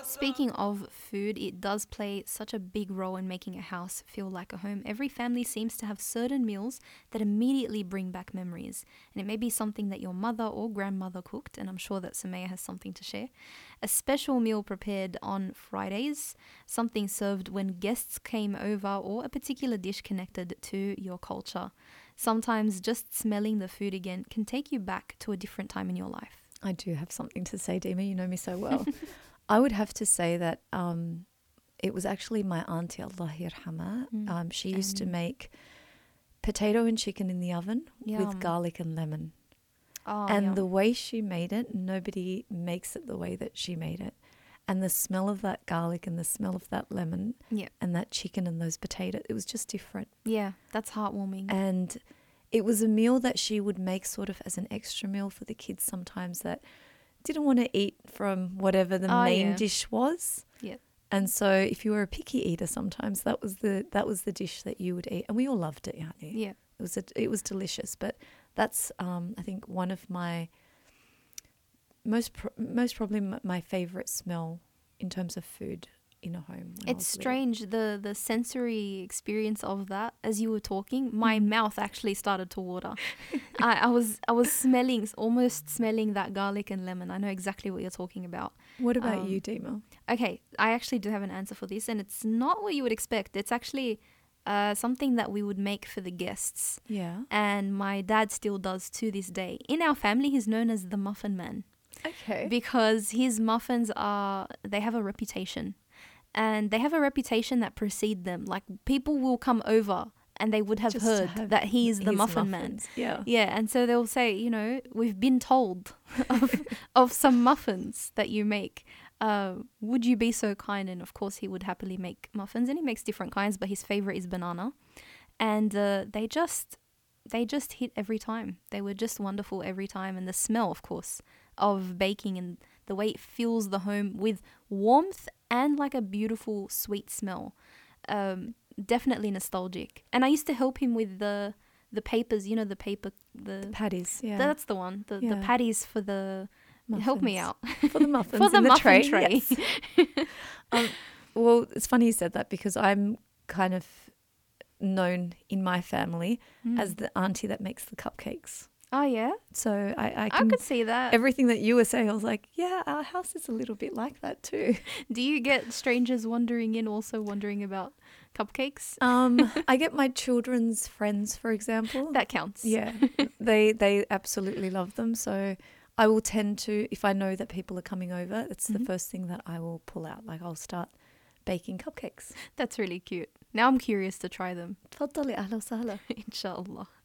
Speaking of food, it does play such a big role in making a house feel like a home. Every family seems to have certain meals that immediately bring back memories. And it may be something that your mother or grandmother cooked, and I'm sure that Sumaya has something to share. A special meal prepared on Fridays, something served when guests came over, or a particular dish connected to your culture. Sometimes just smelling the food again can take you back to a different time in your life. I do have something to say, Dima. You know me so well. I would have to say that it was actually my auntie, Allah yarhama. She used to make potato and chicken in the oven with garlic and lemon. Oh, And the way she made it, nobody makes it the way that she made it. And the smell of that garlic and the smell of that lemon and that chicken and those potatoes, it was just different. Yeah, that's heartwarming. And it was a meal that she would make sort of as an extra meal for the kids sometimes that didn't want to eat from whatever the main dish was. Yeah. And so if you were a picky eater sometimes that was the dish that you would eat. And we all loved it, Yani. Yeah. It was delicious. But that's I think one of my most probably my favorite smell in terms of food in a home. It's strange, the sensory experience of that. As you were talking, my mouth actually started to water. I was almost smelling that garlic and lemon. I know exactly what you're talking about. What about you, Dima? Okay, I actually do have an answer for this, and it's not what you would expect. It's actually something that we would make for the guests. Yeah. And my dad still does to this day. In our family, he's known as the Muffin Man. Okay. Because his muffins they have a reputation. And they have a reputation that precede them. Like, people will come over and they would have heard that he's the Muffin Man. Yeah. Yeah, and so they'll say, you know, we've been told of some muffins that you make. Would you be so kind? And of course, he would happily make muffins. And he makes different kinds, but his favorite is banana. And they just hit every time. They were just wonderful every time. And the smell, of course, of baking and the way it fills the home with warmth and like a beautiful sweet smell. Definitely nostalgic. And I used to help him with the papers, you know, the patties. Yeah, that's the one. The patties for the muffins. Help me out for the muffins for the in muffin tray. Yes. Well, it's funny you said that because I'm kind of known in my family as the auntie that makes the cupcakes. Oh, yeah? So I could see that. Everything that you were saying, I was like, yeah, our house is a little bit like that too. Do you get strangers wandering in also wondering about cupcakes? I get my children's friends, for example. That counts. Yeah, they absolutely love them. So I will tend to, if I know that people are coming over, it's the first thing that I will pull out. Like I'll start baking cupcakes. That's really cute. Now I'm curious to try them. تفضلي أهلا وسهلا. Inshallah.